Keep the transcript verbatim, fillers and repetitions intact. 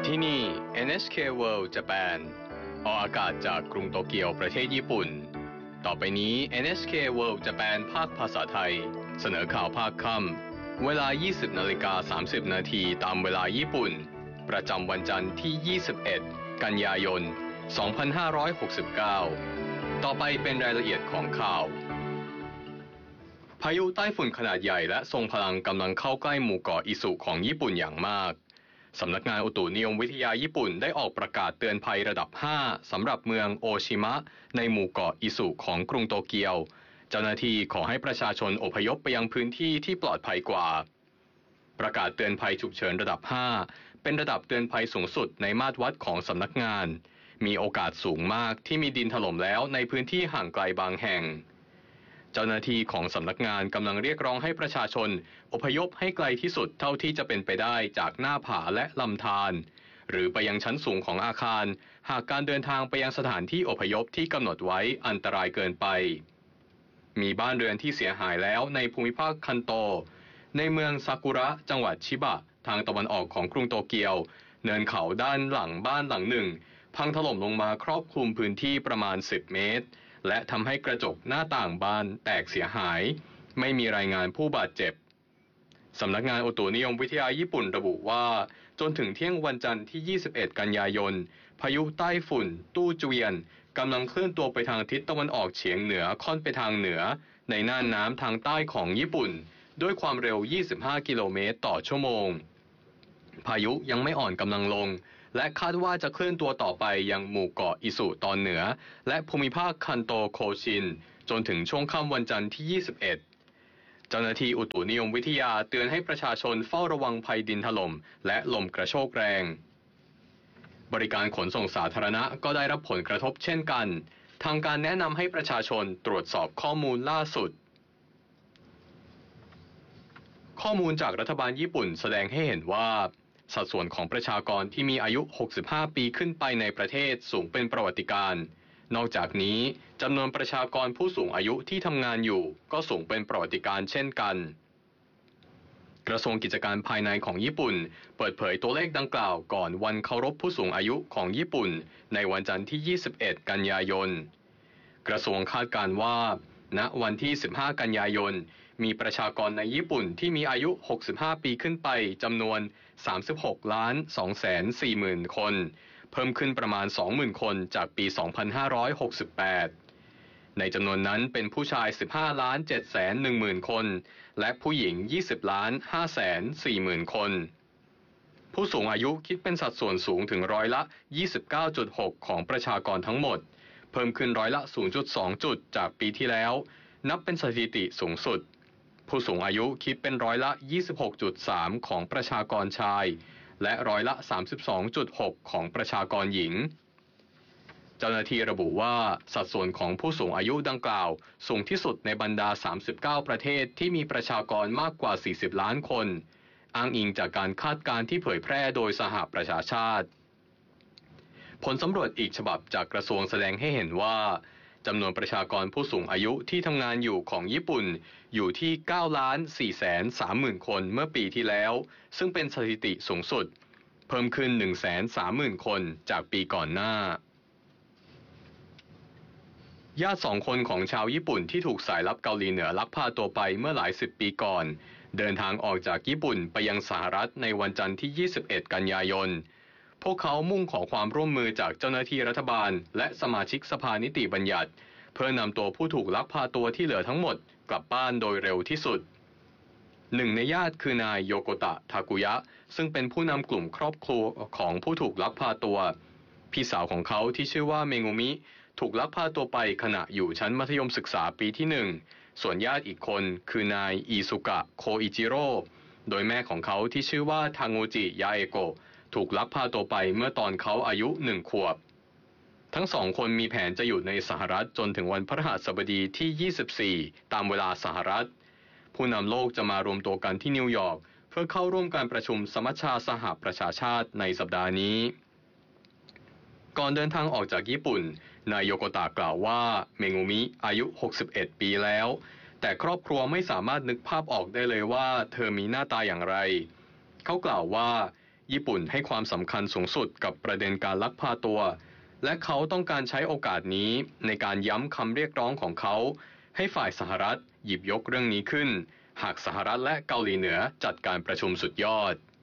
ที่นี่ เอ็น เอช เค World Japan ออกอากาศจากกรุงโตเกียวประเทศญี่ปุ่นต่อไปนี้ เอ็น เอช เค World Japan ภาคภาษาไทยเสนอข่าวภาคค่ำเวลา ยี่สิบนาฬิกาสามสิบนาทีตามเวลาญี่ปุ่นประจำวันจันทร์ที่ ยี่สิบเอ็ด กันยายน สองพันห้าร้อยหกสิบเก้า ต่อไปเป็นรายละเอียดของข่าวพายุใต้ฝุ่นขนาดใหญ่และทรงพลังกำลังเข้าใกล้หมู่เกาะอิสุของญี่ปุ่นอย่างมากสำนักงานอุตุนิยมวิทยาญี่ปุ่นได้ออกประกาศเตือนภัยระดับห้าสำหรับเมืองโอชิมะในหมู่เกาะอิสุของกรุงโตเกียวเจ้าหน้าที่ขอให้ประชาชนอพยพไปยังพื้นที่ที่ปลอดภัยกว่าประกาศเตือนภัยฉุกเฉินระดับห้าเป็นระดับเตือนภัยสูงสุดในมาตรวัดของสำนักงานมีโอกาสสูงมากที่มีดินถล่มแล้วในพื้นที่ห่างไกลบางแห่งเจ้าหน้าที่ของสำนักงานกำลังเรียกร้องให้ประชาชนอพยพให้ไกลที่สุดเท่าที่จะเป็นไปได้จากหน้าผาและลำธารหรือไปยังชั้นสูงของอาคารหากการเดินทางไปยังสถานที่อพยพที่กำหนดไว้อันตรายเกินไปมีบ้านเรือนที่เสียหายแล้วในภูมิภาคคันโตในเมืองซากุระจังหวัดชิบะทางตะวันออกของกรุงโตเกียวเนินเขาด้านหลังบ้านหลังหนึ่งพังถล่มลงมาครอบคลุมพื้นที่ประมาณสิบเมตรและทำให้กระจกหน้าต่างบานแตกเสียหายไม่มีรายงานผู้บาดเจ็บสำนักงานอุตุนิยมวิทยาญี่ปุ่นระบุว่าจนถึงเที่ยงวันจันทร์ที่ยี่สิบเอ็ดกันยายนพายุใต้ฝุ่นตู้เจวียนกำลังเคลื่อนตัวไปทางทิศตะวันออกเฉียงเหนือค่อนไปทางเหนือในน่านน้ำทางใต้ของญี่ปุ่นด้วยความเร็วยี่สิบห้ากิโลเมตรต่อชั่วโมงพายุยังไม่อ่อนกำลังลงและคาดว่าจะเคลื่อนตัวต่อไปยังหมู่เกาะอิสุตอนเหนือและภูมิภาคคันโตโคชินจนถึงช่วงค่ำวันจันทร์ที่ยี่สิบเอ็ดเจ้าหน้าที่อุตุนิยมวิทยาเตือนให้ประชาชนเฝ้าระวังภัยดินถล่มและลมกระโชกแรงบริการขนส่งสาธารณะก็ได้รับผลกระทบเช่นกันทางการแนะนำให้ประชาชนตรวจสอบข้อมูลล่าสุดข้อมูลจากรัฐบาลญี่ปุ่นแสดงให้เห็นว่าสัดส่วนของประชากรที่มีอายุหกสิบห้าปีขึ้นไปในประเทศสูงเป็นประวัติการณ์นอกจากนี้จำนวนประชากรผู้สูงอายุที่ทำงานอยู่ก็สูงเป็นประวัติการณ์เช่นกันกระทรวงกิจการภายในของญี่ปุ่นเปิดเผยตัวเลขดังกล่าวก่อนวันเคารพผู้สูงอายุของญี่ปุ่นในวันจันทร์ที่ยี่สิบเอ็ดกันยายนกระทรวงคาดการณ์ว่าณวันที่สิบห้ากันยายนมีประชากรในญี่ปุ่นที่มีอายุหกสิบห้าปีขึ้นไปจำนวนสามสิบหกล้านสองแสนสี่หมื่นคนเพิ่มขึ้นประมาณ สองหมื่นคนจากปีสองพันห้าร้อยหกสิบแปดในจำนวนนั้นเป็นผู้ชายสิบห้าล้านเจ็ดแสนหนึ่งหมื่นคนและผู้หญิงยี่สิบล้านห้าแสนสี่หมื่นคนผู้สูงอายุคิดเป็นสัดส่วนสูงถึงร้อยละ ยี่สิบเก้าจุดหก ของประชากรทั้งหมดเพิ่มขึ้นร้อยละ ศูนย์จุดสอง จุดจากปีที่แล้วนับเป็นสถิติสูงสุดผู้สูงอายุคิดเป็นร้อยละ ยี่สิบหกจุดสาม ของประชากรชายและร้อยละ สามสิบสองจุดหก ของประชากรหญิงเจ้าหน้าที่ระบุว่าสัดส่วนของผู้สูงอายุดังกล่าวสูงที่สุดในบรรดาสามสิบเก้าประเทศที่มีประชากรมากกว่าสี่สิบล้านคนอ้างอิงจากการคาดการณ์ที่เผยแพร่โดยสหประชาชาติผลสำรวจอีกฉบับจากกระทรวงแสดงให้เห็นว่าจำนวนประชากรผู้สูงอายุที่ทำงานอยู่ของญี่ปุ่นอยู่ที่เก้าล้านสี่แสนสามหมื่นคนเมื่อปีที่แล้วซึ่งเป็นสถิติสูงสุดเพิ่มขึ้น หนึ่งแสนสามหมื่นคนจากปีก่อนหน้าญาติสองคนของชาวญี่ปุ่นที่ถูกสายลับเกาหลีเหนือลักพาตัวไปเมื่อหลายสิบปีก่อนเดินทางออกจากญี่ปุ่นไปยังสหรัฐในวันจันทร์ที่ยี่สิบเอ็ดกันยายนพวกเขามุ่งขอความร่วมมือจากเจ้าหน้าที่รัฐบาลและสมาชิกสภานิติบัญญัติเพื่อนำตัวผู้ถูกลักพาตัวที่เหลือทั้งหมดกลับบ้านโดยเร็วที่สุดหนึ่งในญาติคือนายโยโกตะทากุยะซึ่งเป็นผู้นำกลุ่มครอบครัวของผู้ถูกลักพาตัวพี่สาวของเขาที่ชื่อว่าเมงุมิถูกลักพาตัวไปขณะอยู่ชั้นมัธยมศึกษาปีที่หนึ่งส่วนญาติอีกคนคือนายอิซุกะโคอิจิโร่โดยแม่ของเขาที่ชื่อว่าทางูจิยาเอโกะถูกลักพาตัวไปเมื่อตอนเขาอายุหนึ่งขวบทั้งสองคนมีแผนจะอยู่ในสหรัฐจนถึงวันพฤหัสบดีที่ยี่สิบสี่ตามเวลาสหรัฐผู้นำโลกจะมารวมตัวกันที่นิวยอร์กเพื่อเข้าร่วมการประชุมสมัชชาสหประชาชาติในสัปดาห์นี้ก่อนเดินทางออกจากญี่ปุ่นนายโยโกตะกล่าวว่าเมงุมิอายุหกสิบเอ็ดปีแล้วแต่ครอบครัวไม่สามารถนึกภาพออกได้เลยว่าเธอมีหน้าตาอย่างไรเขากล่าวว่าญี่ปุ่นให้ความสำคัญสูงสุดกับประเด็นการลักพาตัวและเขาต้องการใช้โอกาสนี้ในการย้ำคำเรียกร้องของเขาให้ฝ่ายสหรัฐหยิบยกเรื่องนี้ขึ้นหากสหรัฐและเกาหลีเหนือจัดการประชุมสุดยอด